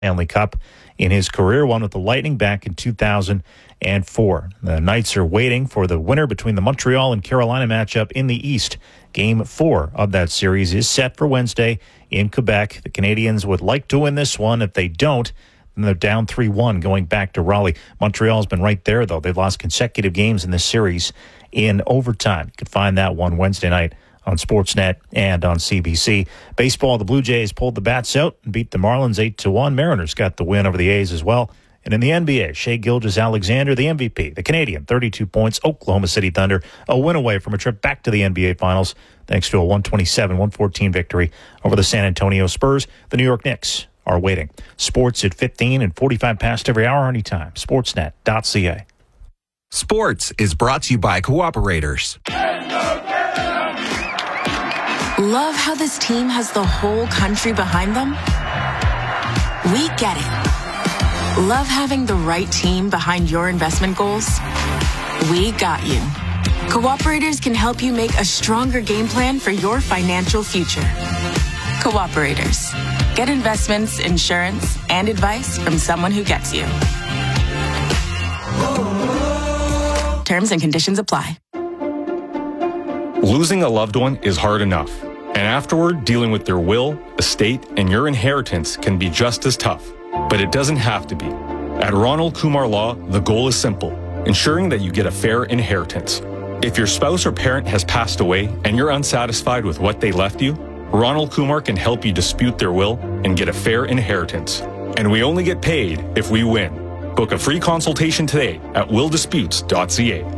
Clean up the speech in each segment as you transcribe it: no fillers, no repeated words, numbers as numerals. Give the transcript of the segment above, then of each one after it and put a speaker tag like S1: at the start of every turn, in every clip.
S1: Stanley Cup in his career, won with the Lightning back in 2004. The Knights are waiting for the winner between the Montreal and Carolina matchup in the East. Game 4 of that series is set for Wednesday in Quebec. The Canadiens would like to win this one. If they don't, then they're down 3-1 going back to Raleigh. Montreal's been right there, though. They've lost consecutive games in this series in overtime. You can find that one Wednesday night on Sportsnet and on CBC. Baseball, the Blue Jays pulled the bats out and beat the Marlins 8-1. Mariners got the win over the A's as well. And in the NBA, Shai Gilgeous-Alexander, the MVP, the Canadian, 32 points. Oklahoma City Thunder, a win away from a trip back to the NBA Finals thanks to a 127-114 victory over the San Antonio Spurs. The New York Knicks are waiting. Sports at 15 and 45 past every hour anytime. Sportsnet.ca.
S2: Sports is brought to you by Cooperators.
S3: Love how this team has the whole country behind them? We get it. Love having the right team behind your investment goals? We got you. Cooperators can help you make a stronger game plan for your financial future. Cooperators. Get investments, insurance, and advice from someone who gets you. Terms and conditions apply.
S4: Losing a loved one is hard enough. And afterward, dealing with their will, estate, and your inheritance can be just as tough. But it doesn't have to be. At Ronald Kumar Law, the goal is simple, ensuring that you get a fair inheritance. If your spouse or parent has passed away and you're unsatisfied with what they left you, Ronald Kumar can help you dispute their will and get a fair inheritance. And we only get paid if we win. Book a free consultation today at willdisputes.ca.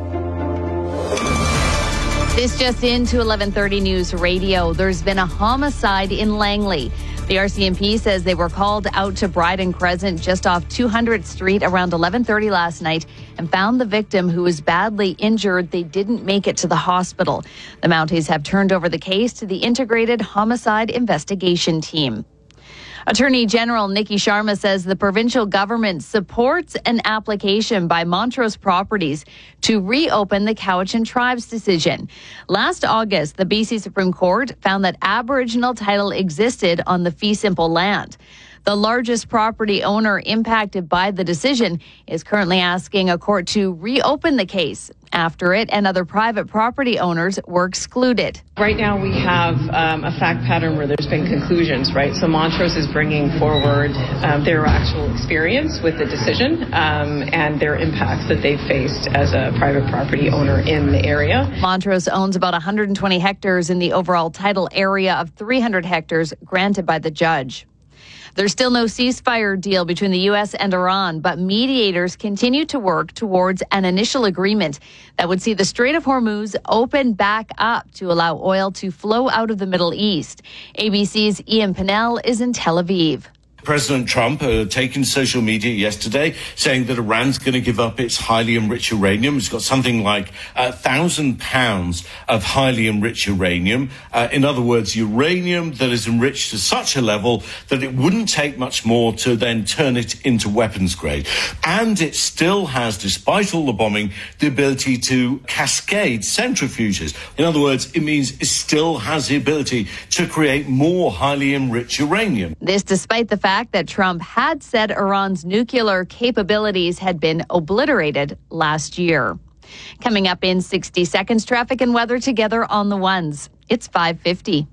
S5: This just into 11:30 News Radio. There's been a homicide in Langley. The RCMP says they were called out to Bryden Crescent just off 200th Street around 11:30 last night and found the victim who was badly injured. They didn't make it to the hospital. The Mounties have turned over the case to the Integrated Homicide Investigation Team. Attorney General Nikki Sharma says the provincial government supports an application by Montrose Properties to reopen the Cowichan Tribe's decision. Last August, the BC Supreme Court found that Aboriginal title existed on the fee simple land. The largest property owner impacted by the decision is currently asking a court to reopen the case after it and other private property owners were excluded.
S6: Right now we have a fact pattern where there's been conclusions, right? So Montrose is bringing forward their actual experience with the decision and their impacts that they've faced as a private property owner in the area.
S5: Montrose owns about 120 hectares in the overall title area of 300 hectares granted by the judge. There's still no ceasefire deal between the U.S. and Iran, but mediators continue to work towards an initial agreement that would see the Strait of Hormuz open back up to allow oil to flow out of the Middle East. ABC's Ian Pinnell is in Tel Aviv.
S7: President Trump taken social media yesterday saying that Iran's going to give up its highly enriched uranium. It's got something like 1,000 pounds of highly enriched uranium. In other words, uranium that is enriched to such a level that it wouldn't take much more to then turn it into weapons grade. And it still has, despite all the bombing, the ability to cascade centrifuges. In other words, it means it still has the ability to create more highly enriched uranium.
S5: This despite the fact that Trump had said Iran's nuclear capabilities had been obliterated last year. Coming up in 60 seconds, traffic and weather together on the ones. It's 5:50.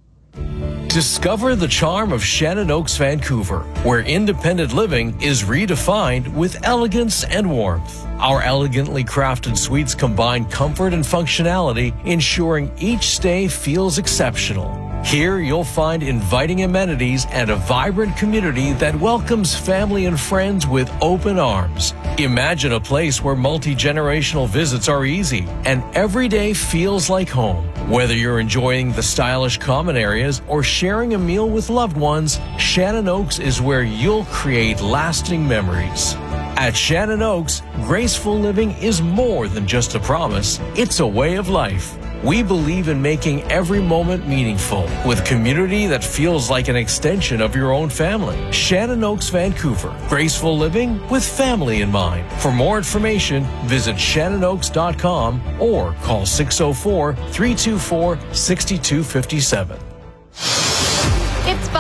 S8: Discover the charm of Shannon Oaks, Vancouver, where independent living is redefined with elegance and warmth. Our elegantly crafted suites combine comfort and functionality, ensuring each stay feels exceptional. Here you'll find inviting amenities and a vibrant community that welcomes family and friends with open arms. Imagine a place where multi-generational visits are easy and every day feels like home. Whether you're enjoying the stylish common areas or sharing a meal with loved ones, Shannon Oaks is where you'll create lasting memories. At Shannon Oaks, graceful living is more than just a promise, it's a way of life. We believe in making every moment meaningful with community that feels like an extension of your own family. Shannon Oaks, Vancouver. Graceful living with family in mind. For more information, visit shannonoaks.com or call 604-324-6257.
S5: It's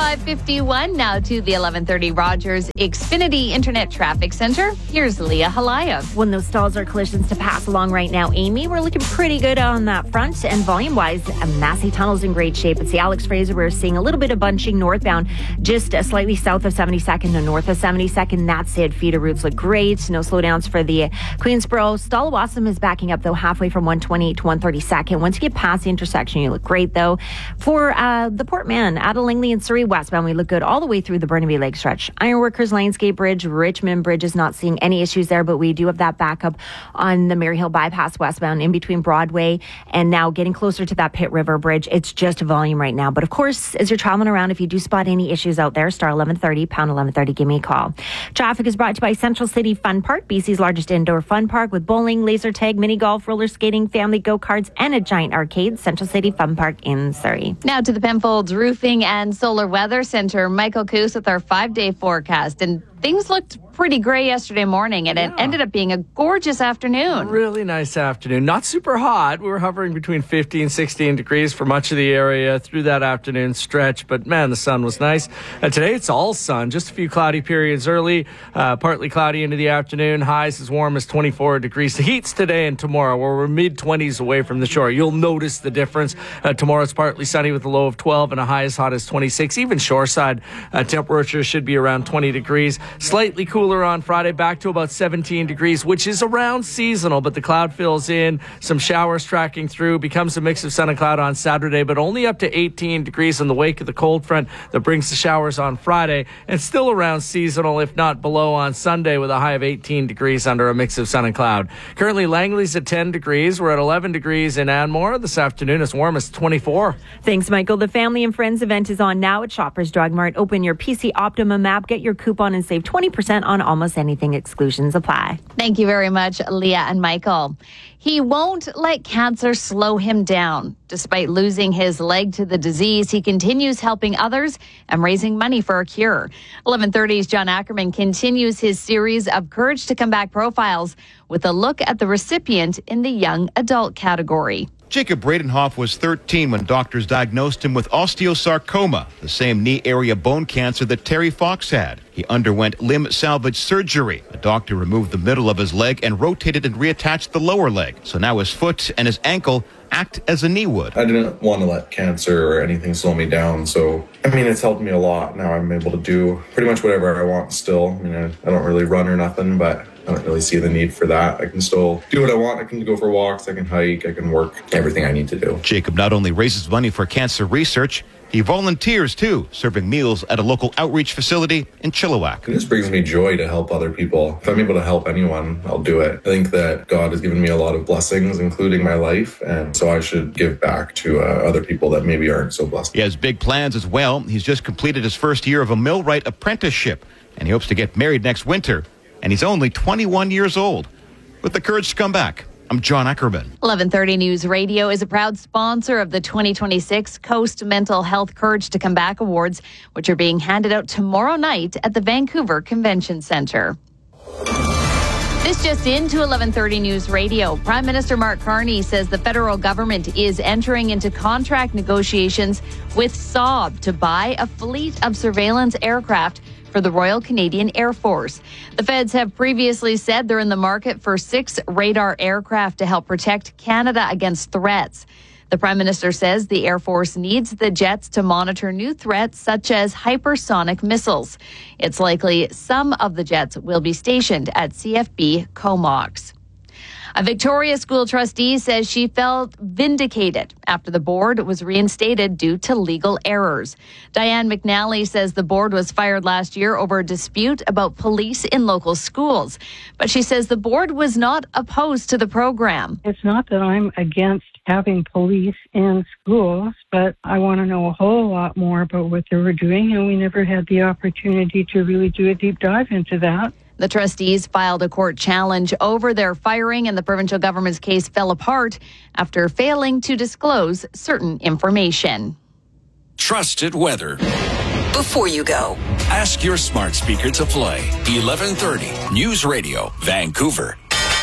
S5: 5:51 now to the 11:30 Rogers Xfinity Internet Traffic Center. Here's Leah Halayev.
S9: When those stalls are collisions to pass along right now, Amy, we're looking pretty good on that front. And volume-wise, Massey Tunnel's in great shape. It's the Alex Fraser. We're seeing a little bit of bunching northbound, just slightly south of 72nd and north of 72nd. That's it. Feeder routes look great. No slowdowns for the Queensboro. Stallawasam is backing up, though, halfway from 128 to 132nd. Once you get past the intersection, you look great, though. For the Port Mann, out of Langley and Surrey westbound, we look good all the way through the Burnaby Lake stretch. Ironworkers, Lionsgate Bridge, Richmond Bridge is not seeing any issues there, but we do have that backup on the Maryhill bypass westbound in between Broadway and now getting closer to that Pitt River Bridge. It's just volume right now. But of course, as you're traveling around, if you do spot any issues out there, star 1130, pound 1130, give me a call. Traffic is brought to you by Central City Fun Park, BC's largest indoor fun park with bowling, laser tag, mini golf, roller skating, family go-karts, and a giant arcade. Central City Fun Park in Surrey.
S5: Now to the Penfolds Roofing and Solar Weather Center. Michael Coos with our 5-day forecast. And things looked pretty gray yesterday morning, and it ended up being a gorgeous afternoon.
S10: Really nice afternoon. Not super hot. We were hovering between 50 and 16 degrees for much of the area through that afternoon stretch. But, man, the sun was nice. Today it's all sun. Just a few cloudy periods early, partly cloudy into the afternoon. Highs as warm as 24 degrees. The heat's today and tomorrow, where we're mid-20s away from the shore. You'll notice the difference. Tomorrow it's partly sunny with a low of 12 and a high as hot as 26. Even shoreside temperature should be around 20 degrees. Slightly cooler on Friday, back to about 17 degrees, which is around seasonal, but the cloud fills in, some showers tracking through, becomes a mix of sun and cloud on Saturday, but only up to 18 degrees in the wake of the cold front that brings the showers on Friday, and still around seasonal, if not below, on Sunday with a high of 18 degrees under a mix of sun and cloud. Currently, Langley's at 10 degrees. We're at 11 degrees in Anmore. This afternoon, as warm as 24.
S9: Thanks, Michael. The Family and Friends event is on now at Shoppers Drug Mart. Open your PC Optimum app, get your coupon, and save 20% on almost anything. Exclusions apply.
S5: Thank you very much, Leah and Michael. He won't let cancer slow him down. Despite losing his leg to the disease, he continues helping others and raising money for a cure. 1130's John Ackerman continues his series of Courage to Come Back profiles with a look at the recipient in the young adult category.
S11: Jacob Bradenhoff was 13 when doctors diagnosed him with osteosarcoma, the same knee area bone cancer that Terry Fox had. He underwent limb salvage surgery. The doctor removed the middle of his leg and rotated and reattached the lower leg. So now his foot and his ankle act as a knee would.
S12: I didn't want to let cancer or anything slow me down. So, it's helped me a lot. Now I'm able to do pretty much whatever I want still. I don't really run or nothing, but I don't really see the need for that. I can still do what I want. I can go for walks, I can hike, I can work, everything I need to do.
S11: Jacob not only raises money for cancer research, he volunteers too, serving meals at a local outreach facility in Chilliwack.
S12: It just brings me joy to help other people. If I'm able to help anyone, I'll do it. I think that God has given me a lot of blessings, including my life, and so I should give back to other people that maybe aren't so blessed.
S11: He has big plans as well. He's just completed his first year of a millwright apprenticeship, and he hopes to get married next winter. And he's only 21 years old. With the courage to come back, I'm John Ackerman.
S5: 1130 News Radio is a proud sponsor of the 2026 Coast Mental Health Courage to Come Back Awards, which are being handed out tomorrow night at the Vancouver Convention Centre. This just into 1130 News Radio. Prime Minister Mark Carney says the federal government is entering into contract negotiations with Saab to buy a fleet of surveillance aircraft for the Royal Canadian Air Force. The feds have previously said they're in the market for 6 radar aircraft to help protect Canada against threats. The Prime Minister says the Air Force needs the jets to monitor new threats such as hypersonic missiles. It's likely some of the jets will be stationed at CFB Comox. A Victoria school trustee says she felt vindicated after the board was reinstated due to legal errors. Diane McNally says the board was fired last year over a dispute about police in local schools. But she says the board was not opposed to the program.
S13: It's not that I'm against having police in schools, but I want to know a whole lot more about what they were doing, and we never had the opportunity to really do a deep dive into that.
S5: The trustees filed a court challenge over their firing, and the provincial government's case fell apart after failing to disclose certain information.
S14: Trusted weather. Before you go, ask your smart speaker to play 1130 News Radio, Vancouver.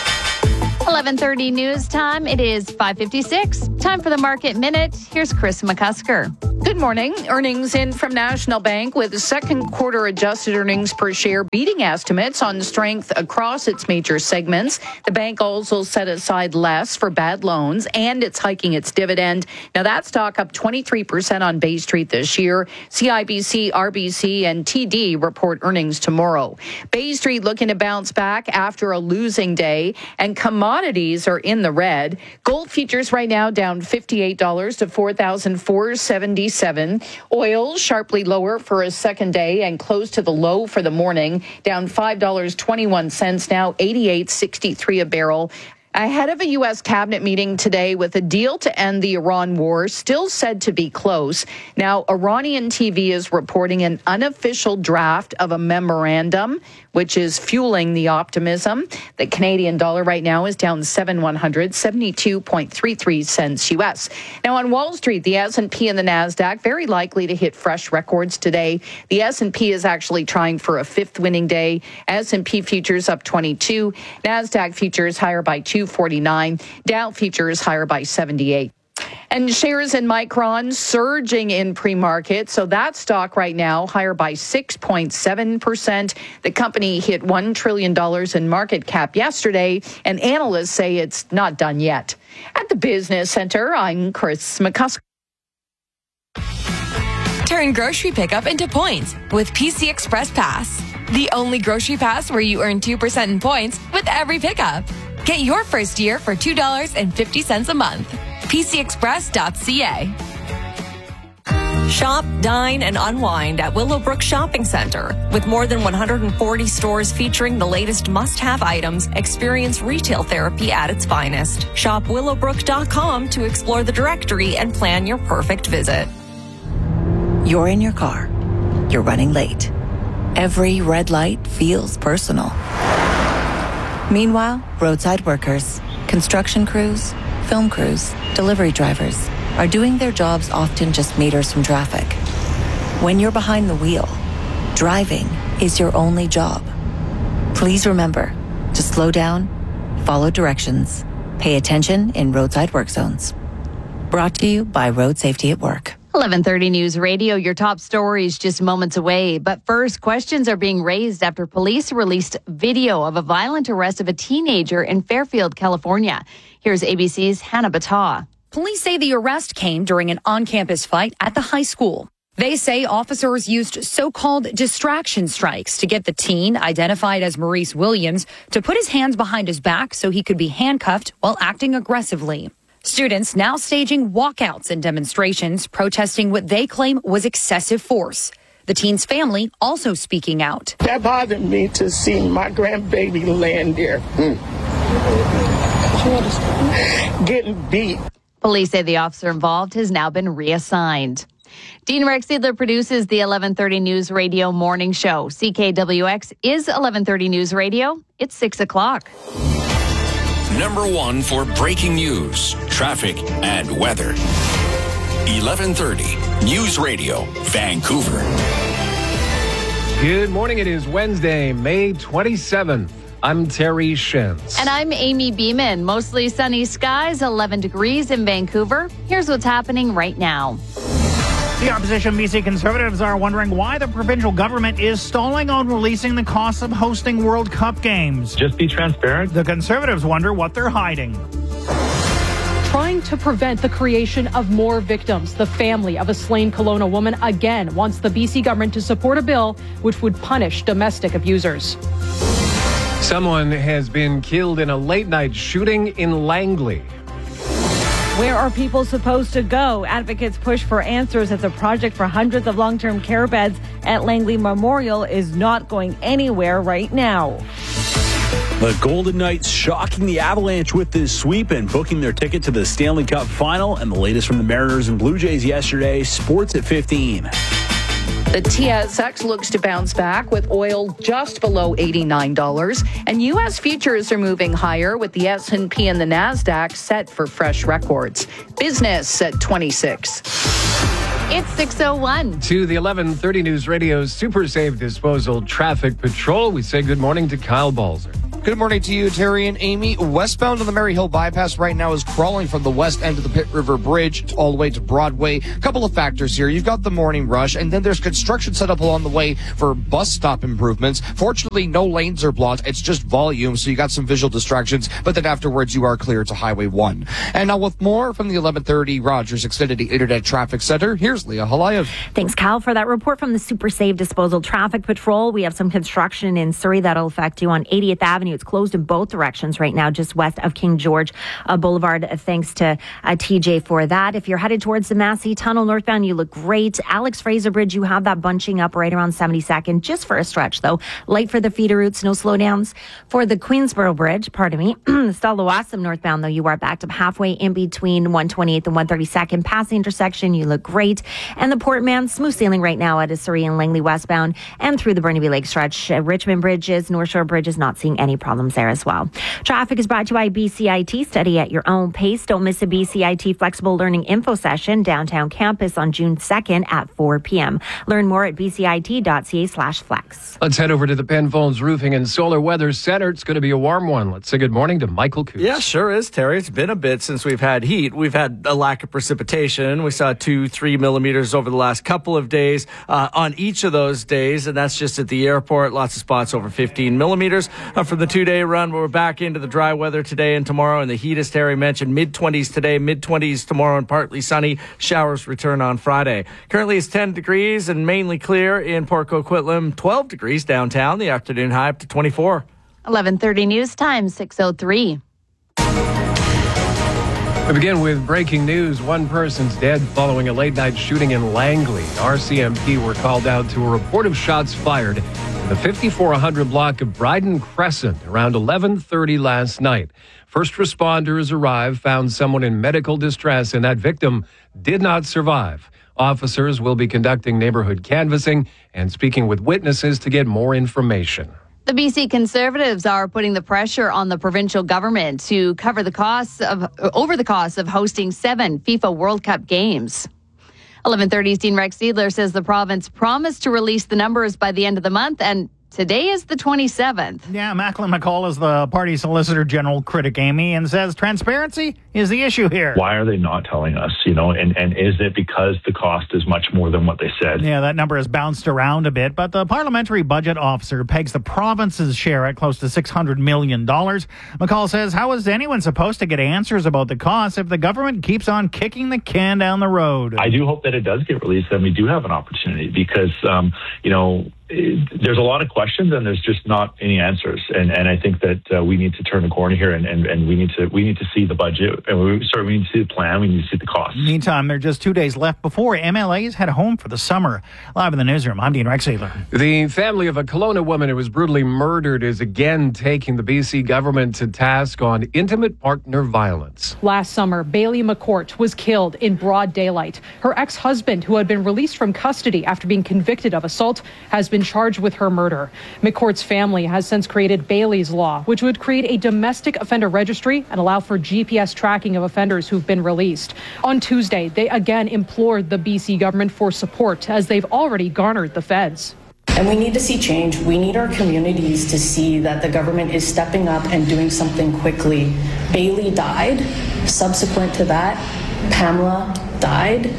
S5: 11:30 news time. It is 5:56. Time for the Market Minute. Here's Chris McCusker.
S15: Good morning. Earnings in from National Bank with second quarter adjusted earnings per share beating estimates on strength across its major segments. The bank also set aside less for bad loans and it's hiking its dividend. Now that stock up 23% on Bay Street this year. CIBC, RBC, and TD report earnings tomorrow. Bay Street looking to bounce back after a losing day, and commodities are in the red. Gold futures right now down $58 to $4,477. Oil sharply lower for a second day and close to the low for the morning, down $5.21 now, $88.63 a barrel. Ahead of a U.S. cabinet meeting today with a deal to end the Iran war still said to be close. Now, Iranian TV is reporting an unofficial draft of a memorandum, which is fueling the optimism. The Canadian dollar right now is down 7/100, 72.33 cents U.S. Now, on Wall Street, the S&P and the NASDAQ very likely to hit fresh records today. The S&P is actually trying for a fifth winning day. S&P futures up 22, NASDAQ futures higher by 249, Dow futures higher by 78. And shares in Micron surging in pre-market. So that stock right now higher by 6.7%. The company hit $1 trillion in market cap yesterday, and analysts say it's not done yet. At the Business Center, I'm Chris McCusker.
S16: Turn grocery pickup into points with PC Express Pass. The only grocery pass where you earn 2% in points with every pickup. Get your first year for $2.50 a month. PCExpress.ca. Shop, dine, and unwind at Willowbrook Shopping Center. With more than 140 stores featuring the latest must-have items, experience retail therapy at its finest. Shop willowbrook.com to explore the directory and plan your perfect visit.
S17: You're in your car. You're running late. Every red light feels personal. Meanwhile, roadside workers, construction crews, film crews, delivery drivers are doing their jobs often just meters from traffic. When you're behind the wheel, driving is your only job. Please remember to slow down, follow directions, pay attention in roadside work zones. Brought to you by Road Safety at Work.
S5: 11:30 News Radio, your top stories just moments away. But first, questions are being raised after police released video of a violent arrest of a teenager in Fairfield, California. Here's ABC's Hannah Battah.
S18: Police say the arrest came during an on-campus fight at the high school. They say officers used so-called distraction strikes to get the teen, identified as Maurice Williams, to put his hands behind his back so he could be handcuffed while acting aggressively. Students now staging walkouts and demonstrations, protesting what they claim was excessive force. The teen's family also speaking out.
S19: That bothered me to see my grandbaby laying there, getting beat.
S5: Police say the officer involved has now been reassigned. Dean Rexedler produces the 11:30 News Radio morning show. CKWX is 11:30 News Radio. It's 6 o'clock.
S14: Number one for breaking news, traffic, and weather. 11:30 News Radio, Vancouver.
S20: Good morning. It is Wednesday, May 27th. I'm Terry Shins.
S5: And I'm Amy Beeman. Mostly sunny skies, 11 degrees in Vancouver. Here's what's happening right now.
S21: The opposition BC Conservatives are wondering why the provincial government is stalling on releasing the costs of hosting World Cup games.
S22: Just be transparent.
S21: The Conservatives wonder what they're hiding.
S23: Trying to prevent the creation of more victims. The family of a slain Kelowna woman again wants the BC government to support a bill which would punish domestic abusers.
S20: Someone has been killed in a late-night shooting in Langley.
S24: Where are people supposed to go? Advocates push for answers as a project for hundreds of long-term care beds at Langley Memorial is not going anywhere right now.
S25: The Golden Knights shocking the Avalanche with this sweep and booking their ticket to the Stanley Cup Final. And the latest from the Mariners and Blue Jays yesterday, sports at 15.
S15: The TSX looks to bounce back with oil just below $89. And U.S. futures are moving higher with the S&P and the NASDAQ set for fresh records. Business at 26.
S5: It's 6:01.
S20: To the 11:30 News Radio's Super Safe Disposal Traffic Patrol, we say good morning to Kyle Balzer.
S1: Good morning to you, Terry and Amy. Westbound on the Mary Hill bypass right now is crawling from the west end of the Pitt River Bridge all the way to Broadway. A couple of factors here. You've got the morning rush, and then there's construction set up along the way for bus stop improvements. Fortunately, no lanes are blocked. It's just volume, so you got some visual distractions, but then afterwards you are clear to Highway 1. And now with more from the 1130 Rogers Xfinity Internet Traffic Center, here's Leah Halayev.
S9: Thanks, Cal, for that report from the Super Save Disposal Traffic Patrol. We have some construction in Surrey that'll affect you on 80th Avenue. It's closed in both directions right now, just west of King George Boulevard. Thanks to TJ for that. If you're headed towards the Massey Tunnel northbound, you look great. Alex Fraser Bridge, you have that bunching up right around 72nd, just for a stretch, though. Light for the feeder routes, no slowdowns. For the Queensboro Bridge, Stella Wasam northbound, though, you are backed up halfway in between 128th and 132nd. Past the intersection, you look great. And the Portman, smooth sailing right now at Surrey and Langley westbound and through the Burnaby Lake stretch. Richmond Bridges, North Shore Bridges, not seeing any problems there as well. Traffic is brought to you by BCIT. Study at your own pace. Don't miss a BCIT Flexible Learning Info Session downtown campus on June 2nd at 4 p.m. Learn more at bcit.ca/flex.
S20: Let's head over to the Penfolds Roofing and Solar Weather Center. It's going to be a warm one. Let's say good morning to Michael Coots.
S10: Yeah, sure is, Terry. It's been a bit since we've had heat. We've had a lack of precipitation. We saw 2-3 millimeters over the last couple of days on each of those days, and that's just at the airport. Lots of spots over 15 millimeters from the 2-day run. We're back into the dry weather today and tomorrow, and the heat, as Terry mentioned, mid-20s today, mid-20s tomorrow, and partly sunny. Showers return on Friday. Currently it's 10 degrees and mainly clear in Port Coquitlam, 12 degrees downtown. The afternoon high up to 24.
S5: 11:30 news time, 6:03.
S20: We begin with breaking news. One person's dead following a late-night shooting in Langley. RCMP were called out to a report of shots fired in the 5400 block of Bryden Crescent around 11:30 last night. First responders arrived, found someone in medical distress, and that victim did not survive. Officers will be conducting neighborhood canvassing and speaking with witnesses to get more information.
S5: The BC Conservatives are putting the pressure on the provincial government to cover the costs of hosting 7 FIFA World Cup games. 11:30's Dean Rex Seidler says the province promised to release the numbers by the end of the month, and today is the 27th.
S21: Yeah, Macklin McCall is the party Solicitor General critic, Amy, and says transparency is the issue here.
S2: Why are they not telling us, and is it because the cost is much more than what they said?
S21: Yeah, that number has bounced around a bit, but the parliamentary budget officer pegs the province's share at close to $600 million. McCall says, how is anyone supposed to get answers about the costs if the government keeps on kicking the can down the road?
S2: I do hope that it does get released and we do have an opportunity because, there's a lot of questions and there's just not any answers. And I think that we need to turn the corner here and we need to see the budget. And we need to see the plan. We need to see the costs.
S21: Meantime, there are just 2 days left before MLAs head home for the summer. Live in the newsroom, I'm Dean Rex Seidler.
S20: The family of a Kelowna woman who was brutally murdered is again taking the BC government to task on intimate partner violence.
S23: Last summer, Bailey McCourt was killed in broad daylight. Her ex-husband, who had been released from custody after being convicted of assault, has been charged with her murder. McCourt's family has since created Bailey's Law, which would create a domestic offender registry and allow for GPS tracking of offenders who've been released. On Tuesday, they again implored the BC government for support as they've already garnered the feds.
S3: And we need to see change. We need our communities to see that the government is stepping up and doing something quickly. Bailey died. Subsequent to that, Pamela died.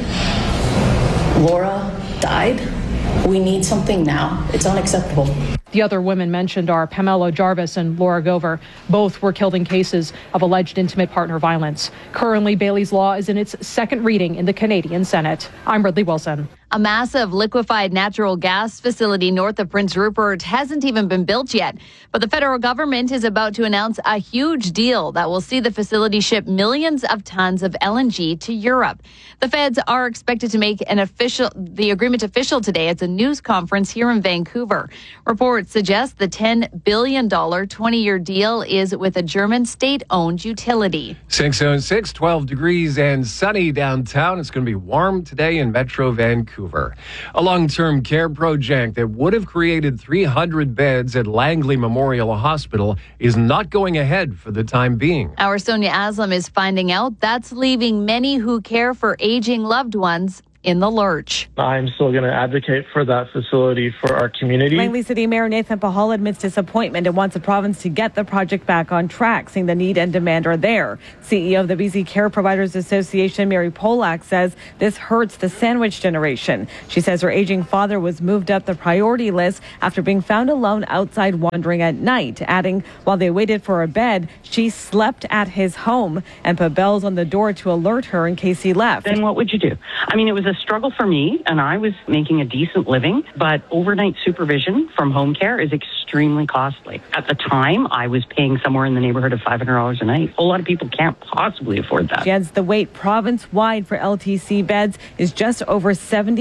S3: Laura died. We need something now. It's unacceptable.
S23: The other women mentioned are Pamela Jarvis and Laura Gover. Both were killed in cases of alleged intimate partner violence. Currently, Bailey's Law is in its second reading in the Canadian Senate. I'm Ridley Wilson.
S5: A massive liquefied natural gas facility north of Prince Rupert hasn't even been built yet. But the federal government is about to announce a huge deal that will see the facility ship millions of tons of LNG to Europe. The feds are expected to make the agreement official today at a news conference here in Vancouver. Reports suggest the $10 billion 20-year deal is with a German state-owned utility.
S20: 6:06, 12 degrees and sunny downtown. It's going to be warm today in Metro Vancouver. A long-term care project that would have created 300 beds at Langley Memorial Hospital is not going ahead for the time being.
S5: Our Sonia Aslam is finding out that's leaving many who care for aging loved ones in the lurch.
S4: I'm still going to advocate for that facility for our community.
S24: Langley City Mayor Nathan Pahal admits disappointment and wants the province to get the project back on track, saying the need and demand are there. CEO of the BC Care Providers Association, Mary Polak, says this hurts the sandwich generation. She says her aging father was moved up the priority list after being found alone outside wandering at night, adding, while they waited for a bed, she slept at his home and put bells on the door to alert her in case he left.
S6: Then what would you do? I mean, it was a struggle for me, and I was making a decent living, but overnight supervision from home care is extremely costly. At the time, I was paying somewhere in the neighborhood of $500 a night. A lot of people can't possibly afford that.
S24: She adds the wait province-wide for LTC beds is just over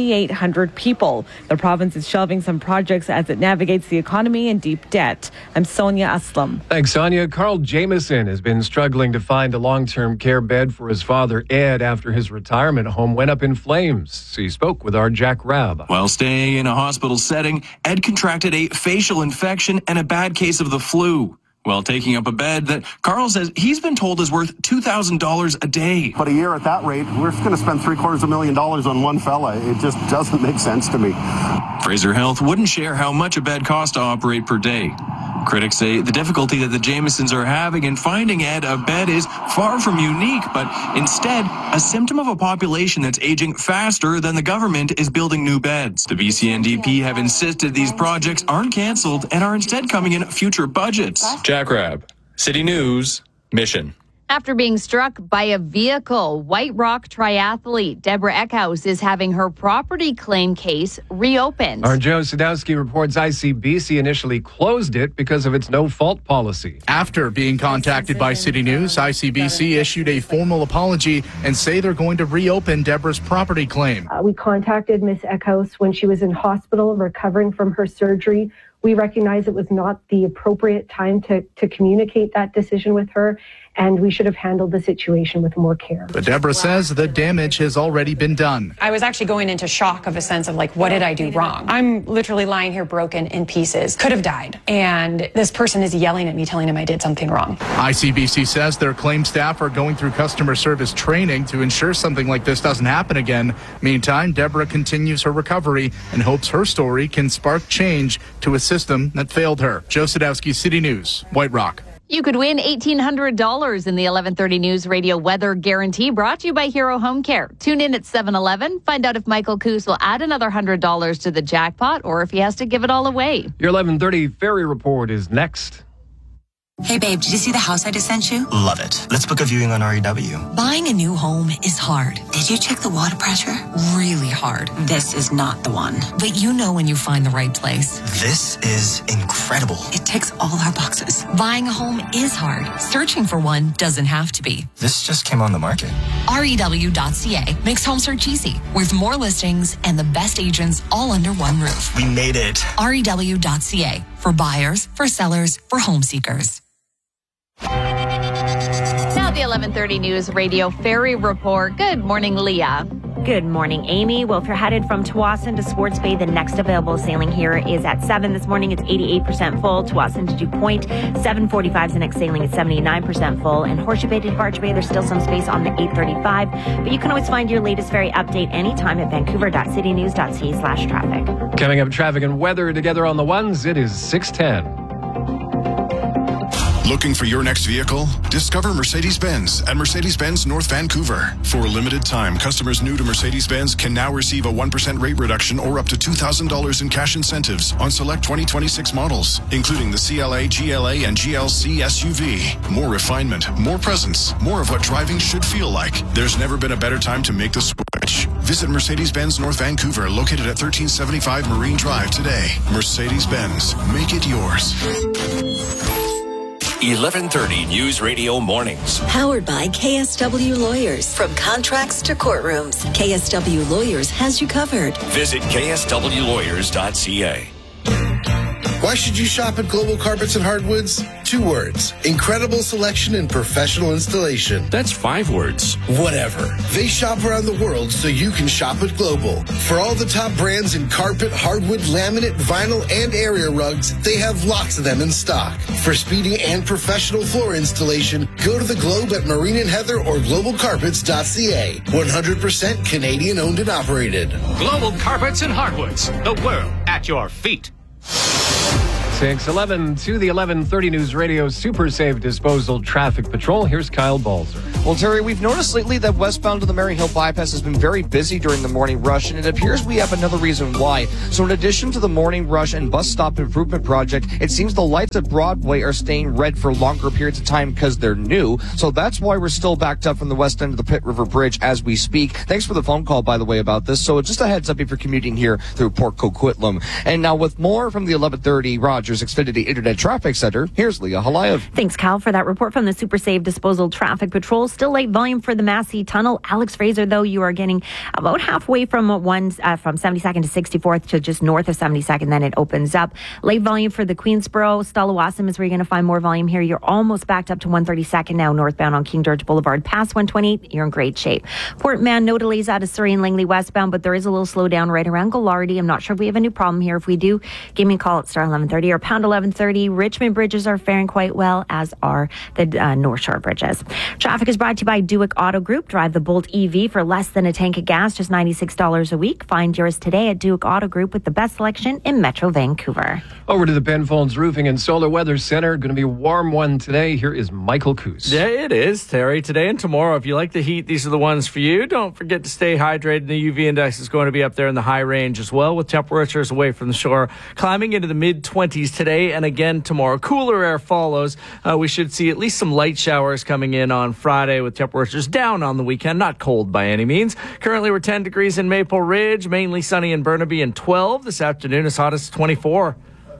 S24: 7,800 people. The province is shelving some projects as it navigates the economy in deep debt. I'm Sonia Aslam.
S20: Thanks, Sonia. Carl Jameson has been struggling to find a long-term care bed for his father, Ed, after his retirement home went up in flames. He spoke with our Jack Rabb.
S7: While staying in a hospital setting, Ed contracted a facial infection and a bad case of the flu. While taking up a bed that Carl says he's been told is worth $2,000 a day.
S8: But a year at that rate, we're going to spend $750,000 on one fella. It just doesn't make sense to me.
S7: Fraser Health wouldn't share how much a bed costs to operate per day. Critics say the difficulty that the Jamesons are having in finding Ed a bed is far from unique, but instead a symptom of a population that's aging faster than the government is building new beds. The BC NDP have insisted these projects aren't cancelled and are instead coming in future budgets.
S22: Jack Rabb, City News, Mission.
S5: After being struck by a vehicle, White Rock triathlete Deborah Eckhouse is having her property claim case reopened.
S20: Our Joe Sadowski reports ICBC initially closed it because of its no-fault policy.
S26: After being contacted by City News, ICBC issued a formal apology and say they're going to reopen Deborah's property claim.
S27: We contacted Ms. Eckhouse when she was in hospital recovering from her surgery. We recognized it was not the appropriate time to communicate that decision with her, and we should have handled the situation with more care.
S26: But Deborah says the damage has already been done.
S28: I was actually going into shock of a sense of like, what did I do wrong? I'm literally lying here broken in pieces, could have died. And this person is yelling at me, telling him I did something wrong.
S26: ICBC says their claim staff are going through customer service training to ensure something like this doesn't happen again. Meantime, Deborah continues her recovery and hopes her story can spark change to a system that failed her. Joe Sadowski, City News, White Rock.
S5: You could win $1,800 in the 1130 News Radio Weather Guarantee, brought to you by Hero Home Care. Tune in at 7-Eleven. Find out if Michael Coos will add another $100 to the jackpot or if he has to give it all away.
S20: Your 1130 Ferry Report is next.
S29: Hey babe, did you see the house I just sent you?
S30: Love it. Let's book a viewing on REW.
S29: Buying a new home is hard.
S30: Did you check the water pressure?
S29: Really hard.
S30: This is not the one.
S29: But you know when you find the right place.
S30: This is incredible.
S29: It ticks all our boxes. Buying a home is hard. Searching for one doesn't have to be.
S30: This just came on the market.
S29: REW.ca makes home search easy, with more listings and the best agents all under one roof.
S30: We made it.
S29: REW.ca, for buyers, for sellers, for home seekers.
S5: Now the 1130 News Radio Ferry Report. Good morning, Leah.
S9: Good morning, Amy. Well, if you're headed from Tsawwassen to Swartz Bay, the next available sailing here is at 7 this morning. It's 88% full. Tsawwassen to Dew Point, 7:45 is the next sailing. It's 79% full. And Horseshoe Bay to Barge Bay, there's still some space on the 8:35. But you can always find your latest ferry update anytime at vancouver.citynews.ca/traffic.
S20: Coming up, traffic and weather together on the ones. It is 6:10.
S31: Looking for your next vehicle? Discover Mercedes-Benz at Mercedes-Benz North Vancouver. For a limited time, customers new to Mercedes-Benz can now receive a 1% rate reduction or up to $2,000 in cash incentives on select 2026 models, including the CLA, GLA, and GLC SUV. More refinement, more presence, more of what driving should feel like. There's never been a better time to make the switch. Visit Mercedes-Benz North Vancouver, located at 1375 Marine Drive today. Mercedes-Benz, make it yours.
S14: 1130 News Radio Mornings.
S32: Powered by KSW Lawyers. From contracts to courtrooms, KSW Lawyers has you covered.
S14: Visit kswlawyers.ca.
S1: Why should you shop at Global Carpets and Hardwoods? 2 words. Incredible selection and professional installation.
S14: That's 5 words.
S1: Whatever. They shop around the world so you can shop at Global. For all the top brands in carpet, hardwood, laminate, vinyl, and area rugs, they have lots of them in stock. For speedy and professional floor installation, go to the Globe at Marine and Heather or globalcarpets.ca. 100% Canadian owned and operated.
S2: Global Carpets and Hardwoods. The world at your feet.
S20: 6:11 to the 11:30 News Radio Super Safe Disposal Traffic Patrol. Here's Kyle Balzer.
S10: Well, Terry, we've noticed lately that westbound to the Maryhill bypass has been very busy during the morning rush, and it appears we have another reason why. So in addition to the morning rush and bus stop improvement project, it seems the lights at Broadway are staying red for longer periods of time because they're new. So that's why we're still backed up from the west end of the Pitt River Bridge as we speak. Thanks for the phone call, by the way, about this. So just a heads up if you're commuting here through Port Coquitlam. And now with more from the 1130 Rogers Xfinity Internet Traffic Center, here's Leah Halayev.
S9: Thanks, Cal, for that report from the Super Safe Disposal Traffic Patrol. Still late volume for the Massey Tunnel. Alex Fraser, though, you are getting about halfway from 72nd to 64th to just north of 72nd. Then it opens up. Late volume for the Queensboro. Stella Wasam is where you're going to find more volume here. You're almost backed up to 132nd now, northbound on King George Boulevard. Past 128, you're in great shape. Port Mann, no delays out of Surrey and Langley westbound, but there is a little slowdown right around Gallardi. I'm not sure if we have a new problem here. If we do, give me a call at star 1130 or pound 1130. Richmond bridges are faring quite well, as are the North Shore bridges. Traffic is brought to you by Duick Auto Group. Drive the Bolt EV for less than a tank of gas, just $96 a week. Find yours today at Duick Auto Group with the best selection in Metro Vancouver.
S20: Over to the Penfolds Roofing and Solar Weather Center. Going to be a warm one today. Here is Michael Coos.
S11: Yeah, it is, Terry. Today and tomorrow, if you like the heat, these are the ones for you. Don't forget to stay hydrated. The UV index is going to be up there in the high range as well, with temperatures away from the shore climbing into the mid-20s today and again tomorrow. Cooler air follows. We should see at least some light showers coming in on Friday with temperatures down on the weekend. Not cold by any means. Currently, we're 10 degrees in Maple Ridge, mainly sunny in Burnaby, and 12. This afternoon, as hot as 24.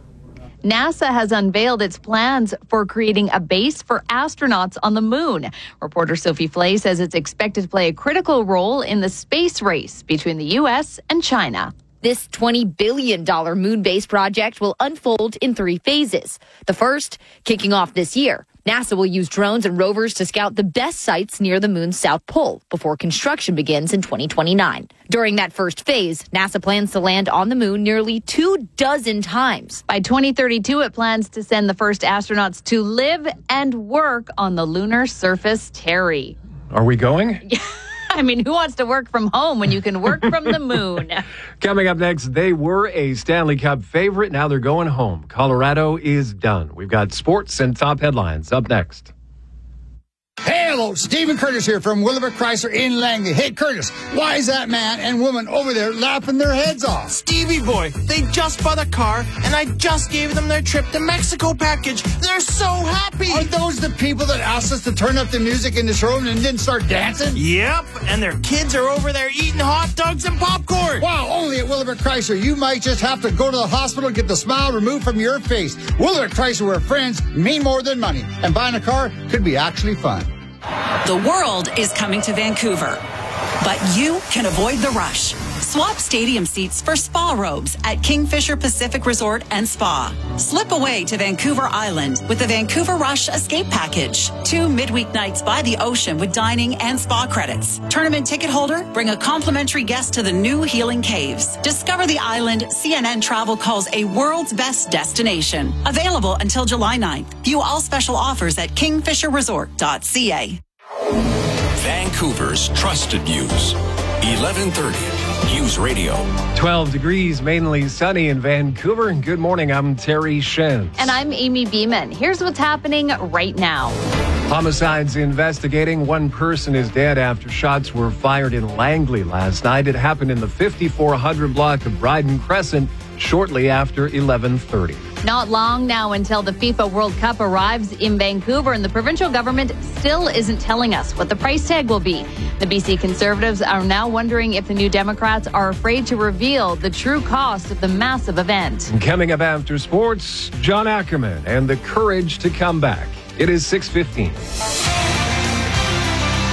S5: NASA has unveiled its plans for creating a base for astronauts on the moon. Reporter Sophie Flay says it's expected to play a critical role in the space race between the U.S. and China.
S12: This $20 billion moon base project will unfold in 3 phases. The first, kicking off this year. NASA will use drones and rovers to scout the best sites near the moon's south pole before construction begins in 2029. During that first phase, NASA plans to land on the moon nearly 24 times.
S5: By 2032, it plans to send the first astronauts to live and work on the lunar surface, Terry.
S20: Are we going?
S5: I mean, who wants to work from home when you can work from the moon?
S20: Coming up next, they were a Stanley Cup favorite. Now they're going home. Colorado is done. We've got sports and top headlines up next.
S13: Hello, Stephen Curtis here from Willowbrook Chrysler in Langley. Hey, Curtis, why is that man and woman over there laughing their heads off?
S15: Stevie boy, they just bought a car, and I just gave them their trip to Mexico package. They're so happy.
S13: Are those the people that asked us to turn up the music in the showroom and didn't start dancing?
S15: Yep, and their kids are over there eating hot dogs and popcorn.
S13: Wow, only at Willowbrook Chrysler. You might just have to go to the hospital and get the smile removed from your face. Willowbrook Chrysler, where friends mean more than money, and buying a car could be actually fun.
S16: The world is coming to Vancouver, but you can avoid the rush. Swap stadium seats for spa robes at Kingfisher Pacific Resort and Spa. Slip away to Vancouver Island with the Vancouver Rush Escape Package. 2 midweek nights by the ocean with dining and spa credits. Tournament ticket holder, bring a complimentary guest to the new Healing Caves. Discover the island CNN Travel calls a world's best destination. Available until July 9th. View all special offers at kingfisherresort.ca.
S14: Vancouver's trusted news. 1130 News Radio.
S20: 12 degrees, mainly sunny in Vancouver. Good morning, I'm Terry Shen.
S5: And I'm Amy Beeman. Here's what's happening right now.
S20: Homicides investigating. 1 person is dead after shots were fired in Langley last night. It happened in the 5400 block of Bryden Crescent shortly after 11:30.
S5: Not long now until the FIFA World Cup arrives in Vancouver, and the provincial government still isn't telling us what the price tag will be. The BC Conservatives are now wondering if the New Democrats are afraid to reveal the true cost of the massive event.
S20: And coming up after sports, John Ackerman and the courage to come back. It is 6:15.